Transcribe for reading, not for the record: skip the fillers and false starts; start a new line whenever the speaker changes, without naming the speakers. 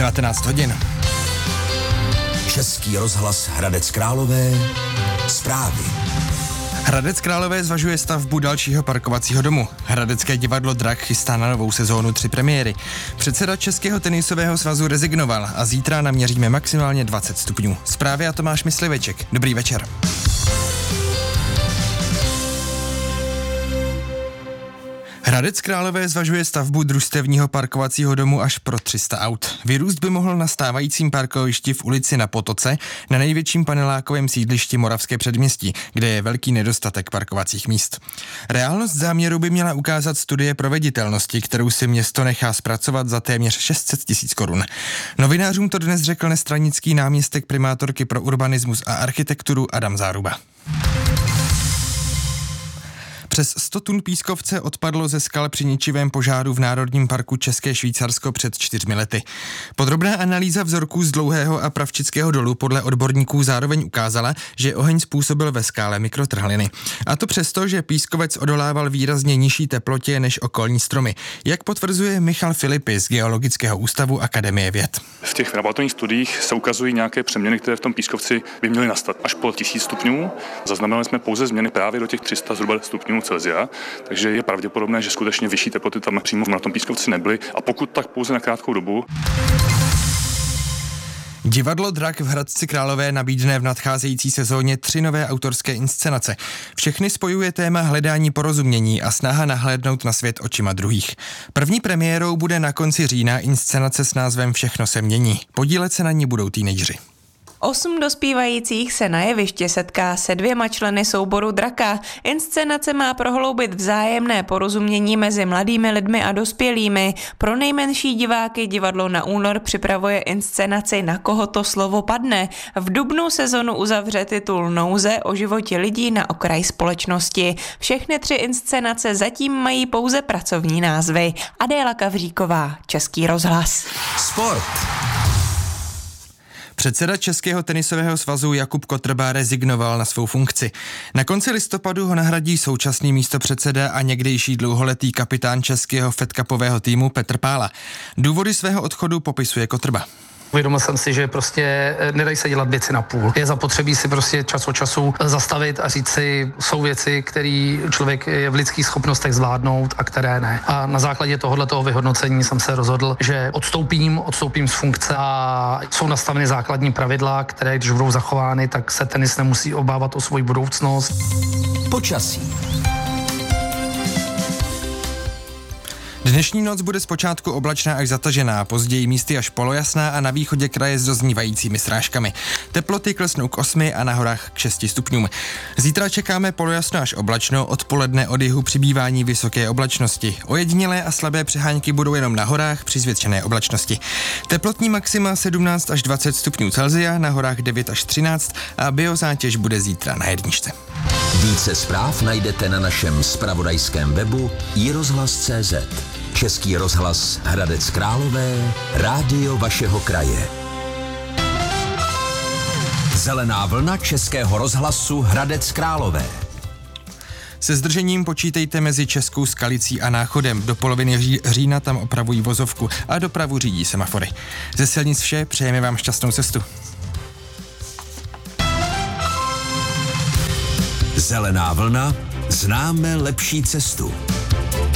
19 hodin.
Český rozhlas Hradec Králové. Zprávy.
Hradec Králové zvažuje stavbu dalšího parkovacího domu. Hradecké divadlo Drak chystá na novou sezónu 3 premiéry. Předseda Českého tenisového svazu rezignoval a zítra naměříme maximálně 20 stupňů. Zprávy a Tomáš Mysliveček. Dobrý večer. Hradec Králové zvažuje stavbu družstevního parkovacího domu až pro 300 aut. Vyrůst by mohl na stávajícím parkovišti v ulici Na Potoce, na největším panelákovém sídlišti Moravské Předměstí, kde je velký nedostatek parkovacích míst. Reálnost záměru by měla ukázat studie proveditelnosti, kterou si město nechá zpracovat za téměř 600 000 korun. Novinářům to dnes řekl nestranický náměstek primátorky pro urbanismus a architekturu Adam Záruba. Přes 100 tun pískovce odpadlo ze skal při ničivém požáru v Národním parku České Švýcarsko před 4 lety. Podrobná analýza vzorků z Dlouhého a Pravčického dolu podle odborníků zároveň ukázala, že oheň způsobil ve skále mikrotrhliny. A to přesto, že pískovec odolával výrazně nižší teplotě než okolní stromy, jak potvrzuje Michal Filipy z Geologického ústavu Akademie věd.
V těch laboratorních studiích se ukazují nějaké přeměny, které v tom pískovci by měly nastat až po 1000 stupňů. Zaznamenali jsme pouze změny právě do těch 300 zhruba stupňů Celsia, takže je pravděpodobné, že skutečně vyšší teploty tam přímo na tom pískovci nebyly a pokud tak pouze na krátkou dobu.
Divadlo Drak v Hradci Králové nabídne v nadcházející sezóně 3 nové autorské inscenace. Všechny spojuje téma hledání porozumění a snaha nahlédnout na svět očima druhých. První premiérou bude na konci října inscenace s názvem Všechno se mění. Podílet se na ní budou teenageři.
8 dospívajících se na jevišti setká se 2 členy souboru Draka. Inscenace má prohloubit vzájemné porozumění mezi mladými lidmi a dospělými. Pro nejmenší diváky divadlo na únor připravuje inscenaci Na koho to slovo padne. V dubnu sezonu uzavře titul Nouze o životě lidí na okraji společnosti. Všechny 3 inscenace zatím mají pouze pracovní názvy. Adéla Kavříková, Český rozhlas.
Sport.
Předseda Českého tenisového svazu Jakub Kotrba rezignoval na svou funkci. Na konci listopadu ho nahradí současný místopředseda a někdejší dlouholetý kapitán českého fedcupového týmu Petr Pála. Důvody svého odchodu popisuje Kotrba.
Uvědomil jsem si, že prostě nedají se dělat věci na půl. Je zapotřebí si prostě čas od času zastavit a říct si, jsou věci, které člověk je v lidských schopnostech zvládnout a které ne. A na základě tohoto vyhodnocení jsem se rozhodl, že odstoupím z funkce a jsou nastaveny základní pravidla, které když budou zachovány, tak se tenis nemusí obávat o svou budoucnost.
Počasí.
Dnešní noc bude zpočátku oblačná až zatažená, později místy až polojasná a na východě kraje s doznívajícími srážkami. Teploty klesnou k 8 a na horách k 6 stupňům. Zítra čekáme polojasno až oblačno, odpoledne od jihu přibývání vysoké oblačnosti. Ojedinělé a slabé přehánky budou jenom na horách při zvětšené oblačnosti. Teplotní maxima 17 až 20 stupňů Celsia, na horách 9 až 13 a biozátěž bude zítra na jedničce.
Více zpráv najdete na našem zpravodajském webu iRozhlas.cz. Český rozhlas Hradec Králové, rádio vašeho kraje. Zelená vlna Českého rozhlasu Hradec Králové.
Se zdržením počítejte mezi Českou Skalicí a Náchodem. Do poloviny října tam opravují vozovku a dopravu řídí semafory. Ze silnic vše, přejeme vám šťastnou cestu.
Zelená vlna, známe lepší cestu.